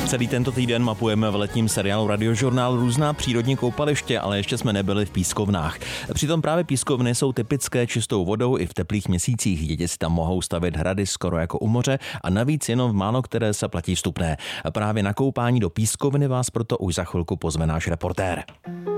Celý tento týden mapujeme v letním seriálu Radiožurnál různá přírodní koupaliště, ale ještě jsme nebyli v pískovnách. Přitom právě pískovny jsou typické čistou vodou i v teplých měsících. Děti si tam mohou stavět hrady skoro jako u moře a navíc jenom v málo které se platí vstupné. Právě na koupání do pískovny vás proto už za chvilku pozve náš reportér.